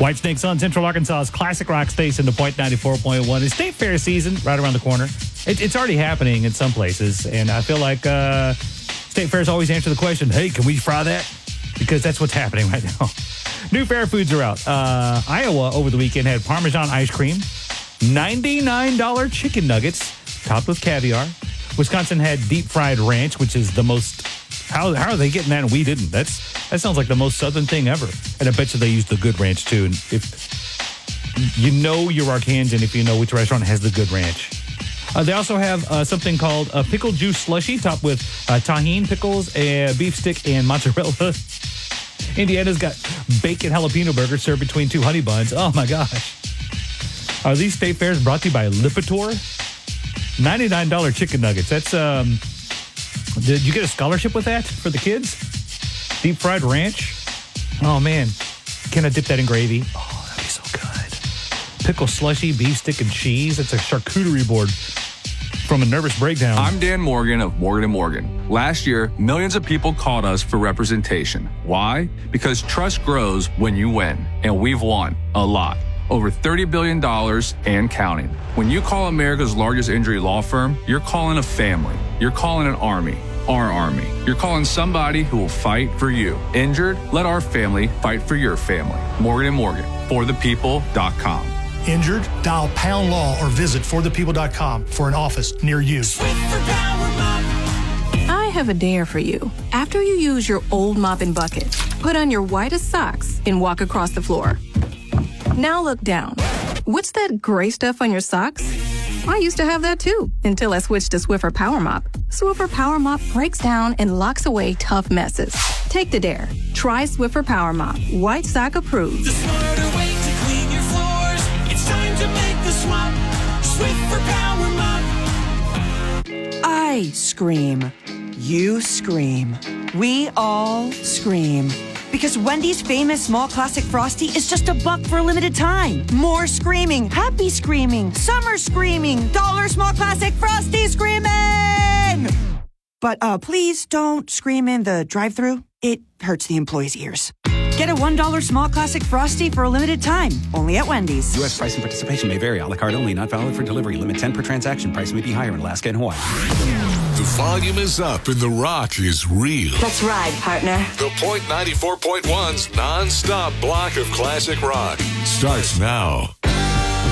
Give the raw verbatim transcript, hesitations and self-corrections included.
Whitesnakes on Central Arkansas's classic rock station, the Point ninety-four point one. It's State Fair season right around the corner. It, it's already happening in some places, and I feel like uh, State Fairs always answer the question, hey, can we fry that? Because that's what's happening right now. New fair foods are out. Uh, Iowa over the weekend had Parmesan ice cream, ninety-nine dollars chicken nuggets topped with caviar. Wisconsin had deep fried ranch, which is the most... How, how are they getting that and we didn't? That's That sounds like the most Southern thing ever. And I bet you they use the good ranch, too. And if you know you're Arkansan, if you know which restaurant has the good ranch. Uh, they also have uh, something called a pickle juice slushy, topped with uh, tahini, pickles, uh, beef stick, and mozzarella. Indiana's got bacon jalapeno burgers served between two honey buns. Oh, my gosh. Are these state fairs brought to you by Lipitor? ninety-nine dollars chicken nuggets. That's... um. Did you get a scholarship with that for the kids? Deep fried ranch? Oh, man. Can I dip that in gravy? Oh, that'd be so good. Pickle slushy, beef stick, and cheese. It's a charcuterie board from a nervous breakdown. I'm Dan Morgan of Morgan and Morgan. Last year, millions of people called us for representation. Why? Because trust grows when you win. And we've won a lot. Over thirty billion dollars and counting. When you call America's largest injury law firm, you're calling a family. You're calling an army. Our army. You're calling somebody who will fight for you. Injured? Let our family fight for your family. Morgan and Morgan. for the people dot com. Injured? Dial pound law or visit for the people dot com for an office near you. I have a dare for you. After you use your old mop and bucket, put on your whitest socks and walk across the floor. Now look down. What's that gray stuff on your socks? I used to have that too, until I switched to Swiffer Power Mop. Swiffer Power Mop breaks down and locks away tough messes. Take the dare. Try Swiffer Power Mop. White sock approved. The smarter way to clean your floors. It's time to make the swap. Swiffer Power Mop. I scream. You scream. We all scream. Because Wendy's famous small classic Frosty is just a buck for a limited time. More screaming, happy screaming, summer screaming, dollar small classic Frosty screaming! But uh, please don't scream in the drive-thru. It hurts the employees' ears. Get a one dollar small classic Frosty for a limited time, only at Wendy's. U S price and participation may vary. A la carte only, not valid for delivery. Limit ten per transaction. Price may be higher in Alaska and Hawaii. The volume is up and the rock is real. Let's ride, partner. The Point ninety-four point one's non-stop block of classic rock starts now.